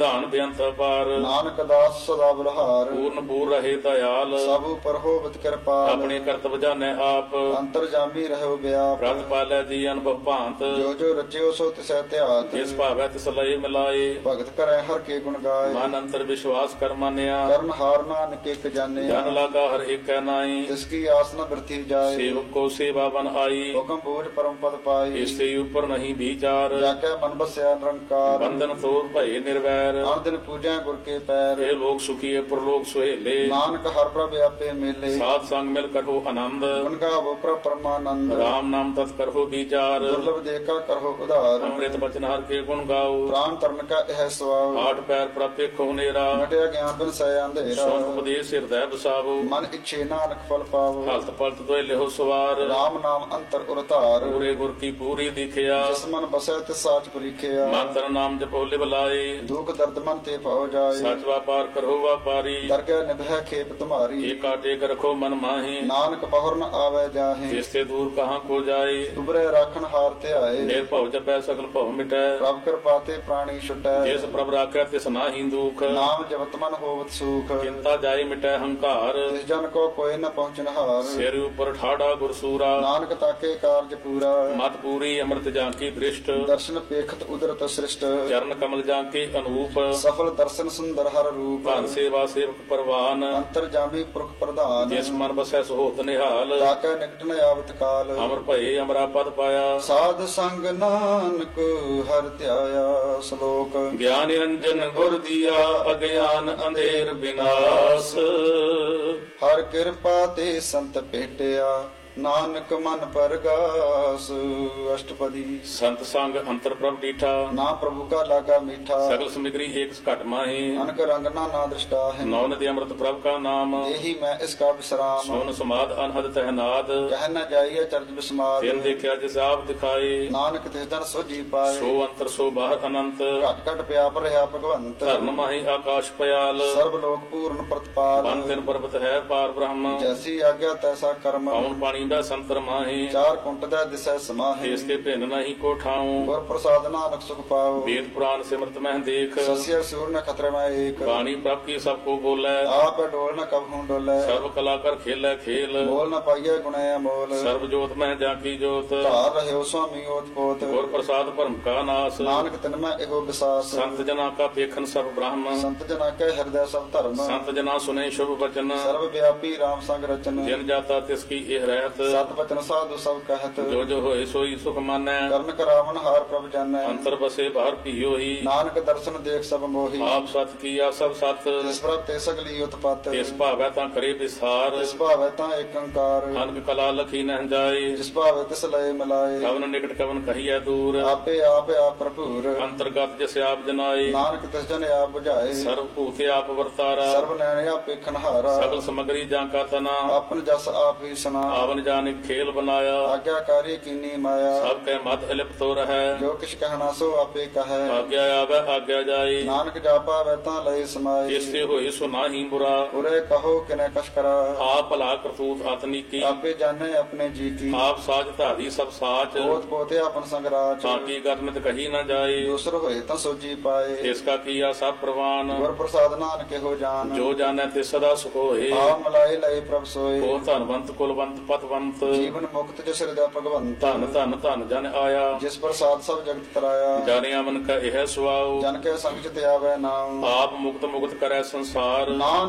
ਧਾਨ ਬੇਅੰਤ ਅਪਾਰ। ਨਾਨਕ ਦਾਸ ਸਦਾ ਬਲਹਾਰ। ਪੂਰਨ ਪੂਰ ਰਹੇ ਦਇਆਲ। ਸਭ ਉਪਰ ਹੋਵਤ ਕਿਰਪਾਲ। ਆਪਣੇ ਕਰਤਵ ਜਾਣੈ ਆਪ। ਅੰਤਰ ਜਾਮੀ ਰਹਿਓ ਬਿਆਪ। ਪ੍ਰਤ ਪਾਲੈ ਜੀ ਅਨੁਭਵ ਭਾਂਤ। ਜੋ ਜੋ ਰਚਿਓ ਸੋ ਤਿਸੈ ਧਿਆਤ। ਜਿਸ ਭਾਵੈ ਤਿਸ ਲਏ ਮਿਲਾਏ। ਭਗਤ ਕਰੈ ਹਰ ਕੇ ਗੁਣ ਗਾਏ। ਮਨ ਅੰਤਰ ਵਿਸ਼ਵਾਸ ਕਰ ਮਾਨਿਆ। ਕਰਨ ਹਾਰ ਨਾਨਕ ਇਕ ਜਾਣਿਆ। ਜਨ ਲਾਗਾ ਹਰ ਏਕੈ ਨਾਈ। ਤਿਸ ਕੀ ਆਸ ਨ ਬਿਰਥੀ ਜਾਏ। ਸੇਵਕ ਕੋ ਸੇਵਾ ਬਨ ਆਈ। ਹੁਕਮ ਬੋਝ ਪਰਮ ਪਦ ਪਾਈ। ਇਸ ਤੇ ਉਪਰ ਨਹੀਂ ਵਿਚਾਰ। ਜਾ ਕੇ ਮਨ ਬਸਿਆ ਨਿਰੰਕਾਰ। ਬੰਧਨ ਤੋੜ ਭਏ ਨਿਰਵੈਰ। ਹਰ ਦਿਨ ਪੂਜੈ ਗੁਰ ਕੇ ਪੈਰ। ਇਹ ਲੋਕ ਸੁਖੀਏ ਪ੍ਰਲੋਕ ਸੁਹੇਲੇ। ਨਾਨਕ ਹਰ ਪ੍ਰਭ ਆਪੇ ਮੇਲੇ। ਸਾਧ ਸੰਗ ਮਿਲ ਕਰੋ ਆਨੰਦ। ਗੁਣ ਗਾਵੋ ਪ੍ਰਭ ਪਰਮਾਨੰਦ। ਰਾਮ ਨਾਮ ਤਤ ਕਰੋ ਵਿਚਾਰ। ਦੁਰਲਭ ਦੇਖਾ ਕਰੋ ਉਧਾਰ। ਅੰਮ੍ਰਿਤ ਬਚਨ ਹਰ ਕੇ ਗੁਣ ਗਾਓ। ਪ੍ਰਾਨ ਤਰਨ ਕਾ ਇਹ ਸਵਾਉ। ਆਠ ਪੈਰ ਪ੍ਰਪੇਖੋ ਨੇਰਾ। ਮਟਿਆ ਗਿਆਨ ਬਿਨ ਸੈ ਅੰਧੇਰਾ। ਸੁਣ ਉਪਦੇਸ਼ ਹਿਰਦੈ ਵਸਾਵੋ। ਮਨ ਇੱਛੇ ਨਾਨਕ ਫਲ ਪਾਵੋ। ਹਲਤ ਪਲਤ ਦੋਇ ਲਿਹੋ ਸਵਾਰ। ਰਾਮ ਨਾਮ ਅੰਤਰ ਉਰਤਾਰ। ਪੂਰੇ ਗੁਰ ਕੀ ਪੂਰੀ ਦਿਖਿਆ। ਜਿਸ ਮਨ ਬਸੈ ਤਿਸ ਸਾਚ ਪਰੀਖਿਆ। ਮਨ ਤਨ ਨਾਮ ਜਪੋ ਲਿਵ ਲਾਏ। ਦੁਖ ਦਰਦ ਮਨ ਤੇ ਭਉ ਜਾਏ। ਸਚ ਵਾਪਾਰ ਕਰੋ ਵਾਪਾਰੀ। ਦਰਗਹਿ ਨਿਭੈ ਖੇਪ ਤੁਮਾਰੀ। ਏਕਾ ਟੇਕ ਰਖੋ ਮਨ ਮਾਹੀ। ਨਾਨਕ ਬਹੁਰ ਨ ਆਵੈ ਜਾਹੇ। ਜਿਸ ਤੇ ਦੂਰ ਕਹਾਂ ਕੋ ਜਾਏ। ਉਬਰੇ ਰਾਖਣ ਹਾਰ ਧਿਆਏ। ਨਿਰਭਉ ਜਪੈ ਸਗਲ ਭਉ ਮਿਟੈ। ਪ੍ਰਭ ਕਿਰਪਾ ਤੇ ਪ੍ਰਾਣੀ ਛੁਟੈ। ਜਿਸ ਪ੍ਰਭ ਰਾਖੈ ਤਿਸ ਨਾਹੀ ਦੁਖ। ਨਾਮ ਜਪਤ ਮਨ ਹੋਵਤ ਸੂਖ। ਚਿੰਤਾ ਜਾਏ ਮਿਟੈ ਹੰਕਾਰ। ਤਿਸ ਜਨ ਕੋ ਕੋਇ ਨ ਪਹੁੰਚਨ ਹਾਰ। ਸਿਰ ਉਪਰ ਠਾੜਾ ਗੁਰਸੂਰਾ। ਨਾਨਕ ਤਾਕੇ ਕਾਰਜ ਪੂਰਾ। ਮਤ ਪੂਰੀ ਅੰਮ੍ਰਿਤ ਜਾਂ ਕੀ ਦ੍ਰਿਸ਼ਟ। ਦਰਸ਼ਨ ਪੇਖਤ ਉਦਰਤ ਸ੍ਰਿਸ਼ਟ। ਚਰਨ ਕਮਲ ਜਾਂ ਕੇ ਅਨੂਪ। ਸਫਲ ਦਰਸ਼ਨ ਸੁੰਦਰ ਹਰ ਰੂਪ। ਧਨ ਸੇਵਾ ਸੇਵਕ ਪਰਵਾਨ। ਅੰਤਰ ਜਾਮੀ ਪੁਰਖ ਪ੍ਰਧਾਨ। ਜਿਸ ਮਨ ਬਸੈ ਸੋਹਤ ਨਿਹਾਲ। ਤਾਕੈ ਨਿਕਟ ਨ ਆਵਤ ਕਾਲ। ਅਮਰ ਭਏ ਅਮਰਾ ਪਦ ਪਾਇਆ। ਸਾਧ ਸੰਗ ਨਾਨਕ ਹਰਿ ਧਿਆਇਆ। ਸ਼ਲੋਕ। ਗਿਆਨ ਨਿਰੰਜਨ ਗੁਰ ਦੀਆ। ਅਗਿਆਨ ਅੰਧੇਰ ਬਿਨਾਸ਼। ਹਰ ਕਿਰਪਾ ਤੇ ਸੰਤ ਭੇਟਿਆ। ਨਾਨਕ ਮਨ ਪਰਗਾਸ। ਅਸ਼ਟਪਦੀ। ਸੰਤ ਸੰਗ ਅੰਤਰ ਪ੍ਰਭ ਡੀਠਾ। ਨਾ ਪ੍ਰਭੂ ਕਾ ਲਾਗਾ ਮੀਠਾ। ਸਗਲ ਸਮਿਗਰੀ ਏਕ ਘਟ ਮਾਹੀ। ਅਨਕ ਰੰਗ ਨਾ ਦ੍ਰਿਸ਼ਟਾ ਹੈ। ਨੌ ਨਦੀ ਅੰਮ੍ਰਿਤ ਪ੍ਰਭ ਕਾ ਨਾਮ। ਇਹੀ ਮੈਂ ਇਸ ਕਾ ਵਿਸਰਾਮ। ਸੋਨ ਸਮਾਦ ਅਨਹਦ ਤਹਿਨਾਦ। ਕਹਿ ਨ ਜਾਈਏ ਚਰਜ ਬਿਸਮਾਦ। ਤਿਨ ਦੇਖਿਆ ਜਿਸ ਆਪ ਦਿਖਾਏ। ਨਾਨਕ ਤਿਸ ਜਨ ਸੋਜੀ ਪਾਏ। ਸੋ ਅੰਤਰ ਸੋ ਬਾਹਰ ਅਨੰਤ। ਘਟ ਘਟ ਪਿਆਪ ਰਿਹਾ ਭਗਵੰਤ। ਧਰਨ ਮਾਹੀ ਆਕਾਸ਼ ਪਿਆਲ। ਸਰਬ ਲੋਕ ਪੂਰਨ ਪ੍ਰਤਪਾਲ। ਬਨ ਤਿਨ ਪਰਬਤ ਹੈ ਪਾਰ ਬ੍ਰਹਮ। ਜੈਸੀ ਆਗਿਆ ਤੈਸਾ ਕਰਮ। ਪਉਣ ਪਾਣੀ ਦਾ ਸੰਤਰ ਮਾਹੀ। ਚਾਰ ਕੁੰਟ ਦਾ ਦਿਸੈ ਸਮਾਹੀ। ਇਸ ਤੇ ਭਿੰਨ ਨਹੀਂ ਕੋ ਠਾਉ। ਗੁਰ ਪ੍ਰਸਾਦ ਨਾਨਕ ਸੁਖ ਪਾਓ। ਵੇਦ ਪੁਰਾਨ ਸਿਮਰਤ ਮਹਿ ਦੇਖ। ਸਸਿਆ ਸੂਰ ਨ ਖਤਰੇ ਮੈਂ ਏਕ। ਬਾਣੀ ਪ੍ਰਭ ਕੀ ਸਭ ਕੋ ਬੋਲੇ। ਆਪ ਡੋਲ ਨ ਕਬਹੂ ਡੋਲੇ। ਸਰਬ ਕਲਾ ਕਰ ਖੇਲੇ ਖੇਲ। ਬੋਲ ਨ ਪਾਈਏ ਗੁਣੈ ਅਮੋਲ। ਸਰਬ ਜੋਤ ਮਹਿ ਜਾਂ ਕੀ ਜੋਤ। ਧਾਰ ਰਹਿਓ ਸੁਆਮੀ ਓਤ ਪੋਤ। ਗੁਰ ਪ੍ਰਸਾਦ ਭਰਮ ਕਾ ਨਾਸ। ਨਾਨਕ ਤਿਨ ਮੈਂ ਇਹੋ ਵਿਸਾਸ। ਸੰਤ ਜਨਾ ਕਾ ਪੇਖਨ ਸਭ ਬ੍ਰਹਮ। ਸੰਤ ਜਨਾ ਕੈ ਹਿਰਦੈ ਸਭ ਧਰਮ। ਸੰਤ ਜਨਾ ਸੁਨੇ ਸ਼ੁਭ ਬਚਨ। ਸਰਬ ਵਿਆਪੀ ਰਾਮ ਸੰਗ ਰਚਨ। ਜਿਨ ਜਾਤਾ ਤਿਸ ਕੀ ਇਹ ਰਹਿਤ। ਸਤ ਬਚਨ ਸਾਧੂ ਸਭ ਕਹਿਤ। ਜੋ ਜੋ ਹੋਏ ਸੋਈ ਸੁਖ ਮਾਨੈ। ਕਰਨ ਕਰਾਵਨ ਹਾਰ ਪ੍ਰਭ ਜਾਣੈ। ਅੰਤਰ ਬਸੇ ਬਾਹਰ ਭੀਓ ਹੀ। ਨਾਨਕ ਦਰਸ਼ਨ ਦੇਖ ਸਭ ਮੋਹੀ। ਆਪ ਸਤ ਕੀਆ ਸਭ ਸਤ। ਤਿਸ ਪ੍ਰਭ ਤੇ ਸਗਲੀ ਉਤਪਤ। ਇਸ ਭਾਵੈ ਤਾਂ ਕਰੇ ਵਿਸਾਰ। ਜਿਸ ਭਾਵੈ ਤਾਂ ਏਕ ਓੰਕਾਰ। ਅਨਕ ਕਲਾ ਲਖੀ ਨਹਿ ਜਾਏ। ਜਿਸ ਭਾਵੈ ਤਿਸ ਲਏ ਮਿਲਾਏ। ਕਵਨ ਨਿਕਟ ਕਵਨ ਕਹੀਐ ਦੂਰ। ਆਪੇ ਆਪ ਭਰਪੂਰ। ਅੰਤਰਗਤ ਜਿਸ ਆਪ ਜਨਾਏ। ਨਾਨਕ ਤਿਸ ਜਨ ਆਪ ਬੁਝਾਏ। ਸਰਬ ਭੂਤੇ ਆਪ ਵਰਤਾਰਾ। ਸਰਬ ਨੈਣ ਆਪੇ ਖਨਹਾਰਾ। ਸਗਲ ਸਮਗਰੀ ਜਾਂ ਕਾ ਤਨਾ। ਆਪਨ ਜਸ ਆਪ ਹੀ ਸੁਨਾ। ਆਵਨ ਜਾਨਿਕ ਖੇਲ ਬਨਾਇਆ। ਆਗਿਆਕਾਰੀ ਕੀਨੀ ਮਾਇਆ। ਸਭ ਕੈ ਮਤ ਅਲਿਪਤ ਹੋ ਰਹੈ। ਜੋ ਕਿਛ ਕਹਿਣਾ ਸੋ ਆਪੇ ਕਹੈ। ਆਗਿਆ ਆਵੈ ਆਗਿਆ ਜਾਏ। ਨਾਨਕ ਜਾਪਾ ਵੈ ਤਾਂ ਲਏ ਸਮਾਏ। ਜਿਸ ਤੇ ਹੋਏ ਸੋ ਨਾਹੀ ਬੁਰਾ। ਉਰੇ ਕਹੋ ਕਿਨੈ ਕਛ ਕਰਾ। ਆਪ ਭਲਾ ਕਰਤੂਤ ਅਤਨੀਕੀ। ਆਪੇ ਜਾਣੈ ਆਪਣੇ ਜੀ ਕੀ। ਆਪ ਸਾਜ ਧਾਰੀ ਸਭ ਸਾਚ। ਪੋਤ ਪੋਤੇ ਆਪਨ ਸੰਗਰਾਚ। ਤਾਂ ਕੀ ਕਰਨਿਤ ਕਹੀ ਨਾ ਜਾਏ। ਦੂਸਰ ਹੋਏ ਤਾਂ ਸੋਜੀ ਪਾਏ। ਇਸ ਕਾ ਕੀਆ ਸਭ ਪ੍ਰਵਾਨ। ਗੁਰ ਪ੍ਰਸਾਦ ਨਾਨਕ ਇਹੋ ਜਾਨ। ਜੋ ਜਾਣੈ ਤੇ ਸਦਾ ਸੁਖ ਹੋਏ। ਆ ਮਲਾਏ ਲਏ ਪ੍ਰਭ ਸੋਏ। ਉਹ ਧਨਵੰਤ ਕੁਲਵੰਤ ਪਤਵੰਤ। ਜੀਵਨ ਮੁਕਤ ਜਿਸ ਹਿਰਦੈ ਭਗਵੰਤ। ਧਨ ਧਨ ਧਨ ਜਨ ਆਇਆ। ਜਿਸ ਪ੍ਰਸਾਦ ਸਭ ਜਗਤ ਤਰਾਇਆ। ਜਾਣਿਆ ਮਨ ਕਾ ਇਹ ਸੁਆਉ। ਜਨ ਕੇ ਸੰਗ ਚ ਤੇ ਆਵੈ ਨਾਮ। ਆਪ ਮੁਕਤ ਮੁਕਤ ਕਰੈ ਸੰਸਾਰ। ਨਾਮ